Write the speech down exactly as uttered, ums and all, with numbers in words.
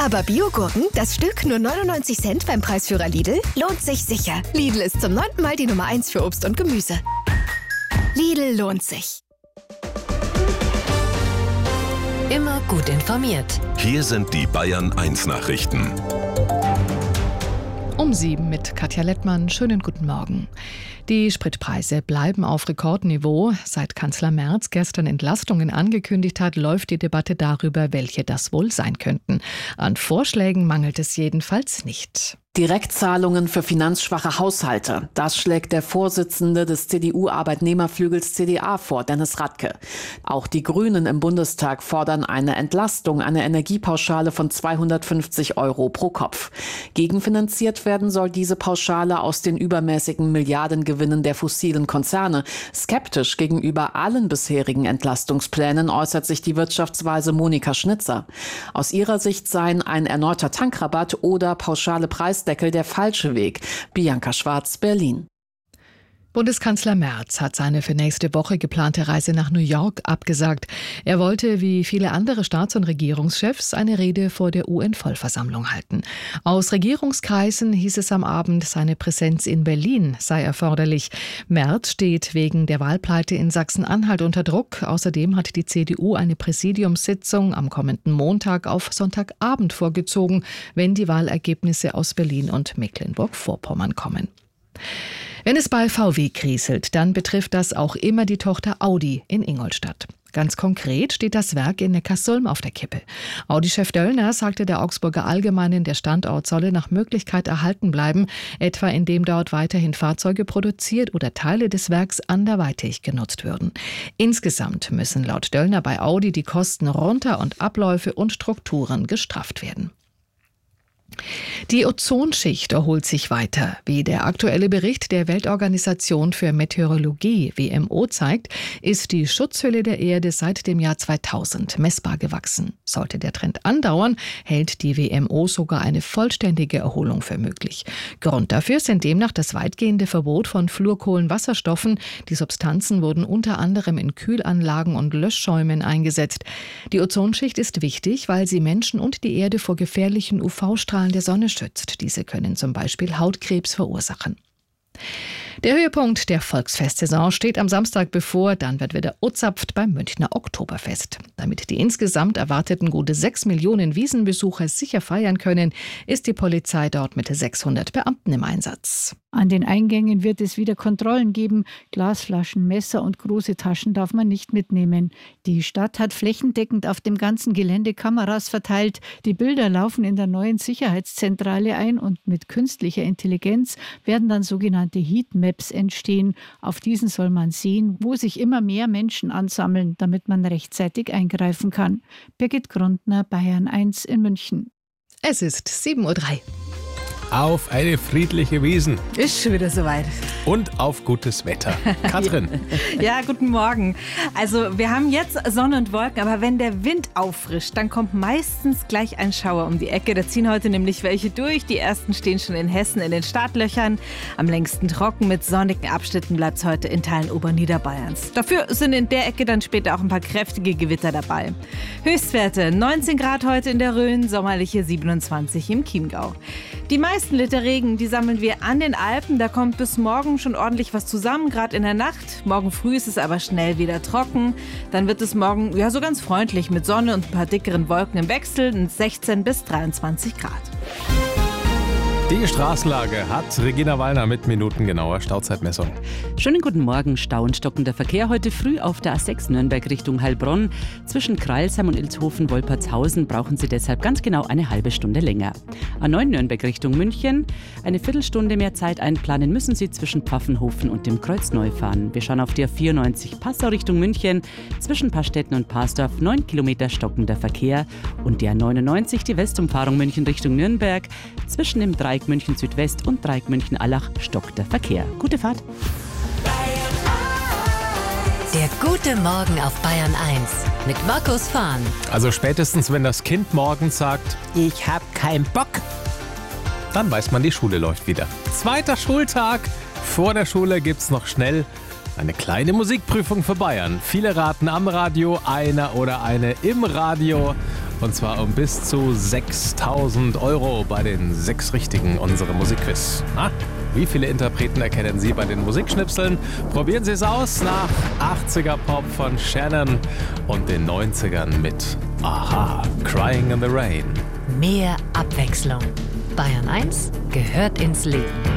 Aber Biogurken, das Stück nur neunundneunzig Cent beim Preisführer Lidl, lohnt sich sicher. Lidl ist zum neunten Mal die Nummer eins für Obst und Gemüse. Lidl lohnt sich. Immer gut informiert. Hier sind die Bayern eins Nachrichten. Um sieben mit Katja Lettmann. Schönen guten Morgen. Die Spritpreise bleiben auf Rekordniveau. Seit Kanzler Merz gestern Entlastungen angekündigt hat, läuft die Debatte darüber, welche das wohl sein könnten. An Vorschlägen mangelt es jedenfalls nicht. Direktzahlungen für finanzschwache Haushalte. Das schlägt der Vorsitzende des C D U-Arbeitnehmerflügels C D A vor, Dennis Radke. Auch die Grünen im Bundestag fordern eine Entlastung, eine Energiepauschale von zweihundertfünfzig Euro pro Kopf. Gegenfinanziert werden soll diese Pauschale aus den übermäßigen Milliardengewinnen der fossilen Konzerne. Skeptisch gegenüber allen bisherigen Entlastungsplänen äußert sich die Wirtschaftsweise Monika Schnitzer. Aus ihrer Sicht seien ein erneuter Tankrabatt oder pauschale Preisdeckel der falsche Weg. Bianca Schwarz, Berlin. Bundeskanzler Merz hat seine für nächste Woche geplante Reise nach New York abgesagt. Er wollte, wie viele andere Staats- und Regierungschefs, eine Rede vor der U N-Vollversammlung halten. Aus Regierungskreisen hieß es am Abend, seine Präsenz in Berlin sei erforderlich. Merz steht wegen der Wahlpleite in Sachsen-Anhalt unter Druck. Außerdem hat die C D U eine Präsidiumssitzung am kommenden Montag auf Sonntagabend vorgezogen, wenn die Wahlergebnisse aus Berlin und Mecklenburg-Vorpommern kommen. Wenn es bei V W kriselt, dann betrifft das auch immer die Tochter Audi in Ingolstadt. Ganz konkret steht das Werk in Neckarsulm auf der Kippe. Audi-Chef Döllner sagte der Augsburger Allgemeinen, der Standort solle nach Möglichkeit erhalten bleiben, etwa indem dort weiterhin Fahrzeuge produziert oder Teile des Werks anderweitig genutzt würden. Insgesamt müssen laut Döllner bei Audi die Kosten runter und Abläufe und Strukturen gestrafft werden. Die Ozonschicht erholt sich weiter. Wie der aktuelle Bericht der Weltorganisation für Meteorologie W M O zeigt, ist die Schutzhülle der Erde seit dem Jahr zweitausend messbar gewachsen. Sollte der Trend andauern, hält die W M O sogar eine vollständige Erholung für möglich. Grund dafür sind demnach das weitgehende Verbot von Fluorkohlenwasserstoffen. Die Substanzen wurden unter anderem in Kühlanlagen und Löschschäumen eingesetzt. Die Ozonschicht ist wichtig, weil sie Menschen und die Erde vor gefährlichen U V-Strahlen der Sonne schützt. Diese können zum Beispiel Hautkrebs verursachen. Der Höhepunkt der Volksfestsaison steht am Samstag bevor. Dann wird wieder ozapft beim Münchner Oktoberfest. Damit die insgesamt erwarteten gute sechs Millionen Wiesenbesucher sicher feiern können, ist die Polizei dort mit sechshundert Beamten im Einsatz. An den Eingängen wird es wieder Kontrollen geben. Glasflaschen, Messer und große Taschen darf man nicht mitnehmen. Die Stadt hat flächendeckend auf dem ganzen Gelände Kameras verteilt. Die Bilder laufen in der neuen Sicherheitszentrale ein und mit künstlicher Intelligenz werden dann sogenannte Heatmaps entstehen. Auf diesen soll man sehen, wo sich immer mehr Menschen ansammeln, damit man rechtzeitig eingreifen kann. Birgit Grundner, Bayern eins in München. Es ist sieben Uhr drei. Auf eine friedliche Wiesn. Ist schon wieder soweit. Und auf gutes Wetter. Katrin. Ja, guten Morgen. Also wir haben jetzt Sonne und Wolken, aber wenn der Wind auffrischt, dann kommt meistens gleich ein Schauer um die Ecke. Da ziehen heute nämlich welche durch. Die ersten stehen schon in Hessen in den Startlöchern. Am längsten trocken mit sonnigen Abschnitten bleibt es heute in Teilen Oberniederbayerns. Dafür sind in der Ecke dann später auch ein paar kräftige Gewitter dabei. Höchstwerte neunzehn Grad heute in der Rhön, sommerliche siebenundzwanzig im Chiemgau. Die meisten Liter Regen, die sammeln wir an den Alpen. Da kommt bis morgen schon ordentlich was zusammen, gerade in der Nacht. Morgen früh ist es aber schnell wieder trocken. Dann wird es morgen ja so ganz freundlich mit Sonne und ein paar dickeren Wolken im Wechsel und sechzehn bis dreiundzwanzig Grad. Die Straßenlage hat Regina Wallner mit minutengenauer Stauzeitmessung. Schönen guten Morgen. Stau und stockender Verkehr heute früh auf der A sechs Nürnberg Richtung Heilbronn. Zwischen Kreilsheim und Ilshofen-Wolpertshausen brauchen Sie deshalb ganz genau eine halbe Stunde länger. A neun Nürnberg Richtung München. Eine Viertelstunde mehr Zeit einplanen müssen Sie zwischen Pfaffenhofen und dem Kreuz Neufahren. Wir schauen auf die A vierundneunzig Passau Richtung München. Zwischen Pastetten und Parsdorf neun Kilometer stockender Verkehr. Und die A neunundneunzig, die Westumfahrung München Richtung Nürnberg. Zwischen dem Dreieck München Südwest und Dreieck München Allach stockt der Verkehr. Gute Fahrt. Der gute Morgen auf Bayern eins mit Markus Fahn. Also spätestens, wenn das Kind morgens sagt, ich hab keinen Bock, dann weiß man, die Schule läuft wieder. Zweiter Schultag. Vor der Schule gibt's noch schnell eine kleine Musikprüfung für Bayern. Viele raten am Radio, einer oder eine im Radio. Und zwar um bis zu sechstausend Euro bei den sechs Richtigen unserem Musikquiz. Na, wie viele Interpreten erkennen Sie bei den Musikschnipseln? Probieren Sie es aus nach achtziger Pop von Shannon und den neunzigern mit Aha, Crying in the Rain. Mehr Abwechslung. Bayern eins gehört ins Leben.